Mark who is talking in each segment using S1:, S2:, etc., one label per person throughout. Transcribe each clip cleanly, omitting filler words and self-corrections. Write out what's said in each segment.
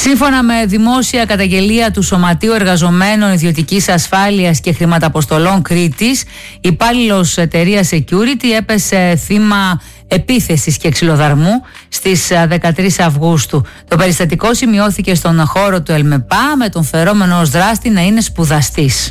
S1: Σύμφωνα με δημόσια καταγγελία του Σωματείου Εργαζομένων Ιδιωτικής Ασφάλειας και Χρηματαποστολών Κρήτης, υπάλληλος εταιρείας Security έπεσε θύμα επίθεσης και ξυλοδαρμού στις 13 Αυγούστου. Το περιστατικό σημειώθηκε στον χώρο του ΕΛΜΕΠΑ, με τον φερόμενο ως δράστη να είναι σπουδαστής.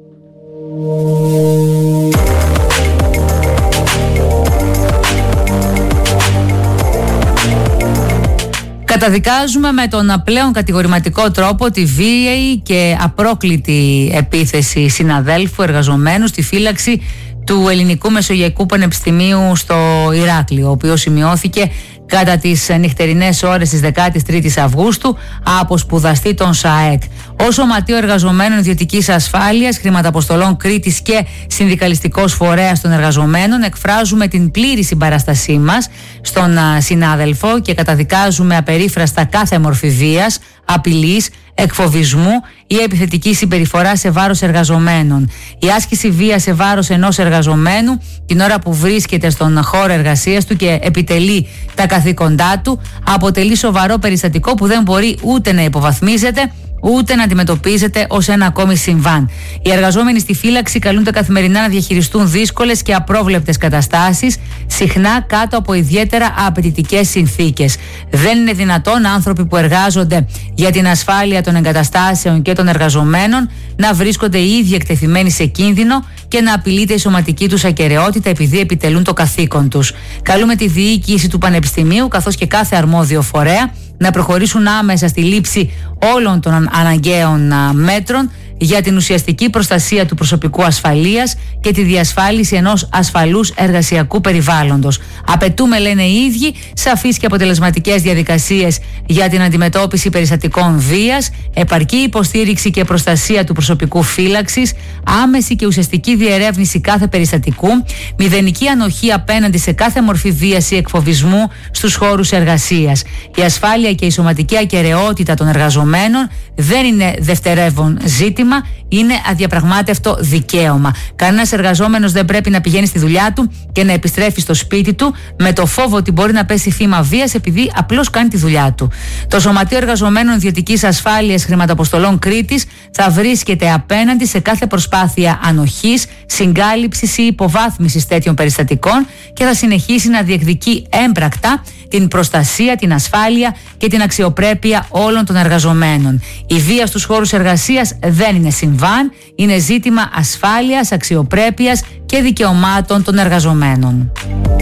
S1: Καταδικάζουμε με τον πλέον κατηγορηματικό τρόπο τη βίαιη και απρόκλητη επίθεση συναδέλφου εργαζομένου στη φύλαξη του Ελληνικού Μεσογειακού Πανεπιστημίου στο Ηράκλειο, ο οποίος σημειώθηκε κατά τις νυχτερινές ώρες της 13ης Αυγούστου από σπουδαστή των ΣΑΕΚ. Ως Σωματείο Εργαζομένων Ιδιωτικής Ασφάλειας, Χρηματαποστολών Κρήτης και Συνδικαλιστικός Φορέας των Εργαζομένων, εκφράζουμε την πλήρη συμπαράστασή μας στον συνάδελφο και καταδικάζουμε απερίφραστα κάθε μορφή βίας, απειλής, εκφοβισμού ή επιθετική συμπεριφορά σε βάρος εργαζομένων. Η άσκηση βίας σε βάρος ενός εργαζομένου την ώρα που βρίσκεται στον χώρο εργασίας του και επιτελεί τα καθήκοντά του αποτελεί σοβαρό περιστατικό που δεν μπορεί ούτε να υποβαθμίζεται ούτε να αντιμετωπίζεται ως ένα ακόμη συμβάν. Οι εργαζόμενοι στη φύλαξη καλούνται καθημερινά να διαχειριστούν δύσκολες και απρόβλεπτες καταστάσεις, συχνά κάτω από ιδιαίτερα απαιτητικές συνθήκες. Δεν είναι δυνατόν άνθρωποι που εργάζονται για την ασφάλεια των εγκαταστάσεων και των εργαζομένων να βρίσκονται οι ίδιοι εκτεθειμένοι σε κίνδυνο και να απειλείται η σωματική τους ακεραιότητα επειδή επιτελούν το καθήκον τους. Καλούμε τη διοίκηση του Πανεπιστημίου καθώς και κάθε αρμόδιο φορέα να προχωρήσουν άμεσα στη λήψη όλων των αναγκαίων μέτρων για την ουσιαστική προστασία του προσωπικού ασφαλείας και τη διασφάλιση ενός ασφαλούς εργασιακού περιβάλλοντος. Απαιτούμε, λένε οι ίδιοι, σαφείς και αποτελεσματικές διαδικασίες για την αντιμετώπιση περιστατικών βίας, επαρκή υποστήριξη και προστασία του προσωπικού φύλαξης, άμεση και ουσιαστική διερεύνηση κάθε περιστατικού, μηδενική ανοχή απέναντι σε κάθε μορφή βίας ή εκφοβισμού στους χώρους εργασίας. Η ασφάλεια και η σωματική ακεραιότητα των εργαζομένων δεν είναι δευτερεύον ζήτημα, είναι αδιαπραγμάτευτο δικαίωμα. Κανένας εργαζόμενος δεν πρέπει να πηγαίνει στη δουλειά του και να επιστρέφει στο σπίτι του με το φόβο ότι μπορεί να πέσει θύμα βίας επειδή απλώς κάνει τη δουλειά του. Το Σωματείο Εργαζομένων Ιδιωτικής Ασφάλειας Χρηματαποστολών Κρήτης θα βρίσκεται απέναντι σε κάθε προσπάθεια ανοχής, συγκάλυψης ή υποβάθμισης τέτοιων περιστατικών και θα συνεχίσει να διεκδικεί έμπρακτα την προστασία, την ασφάλεια και την αξιοπρέπεια όλων των εργαζομένων. Η βία στους χώρους εργασίας δεν είναι συμβάν, είναι ζήτημα ασφάλειας, αξιοπρέπειας και δικαιωμάτων των εργαζομένων.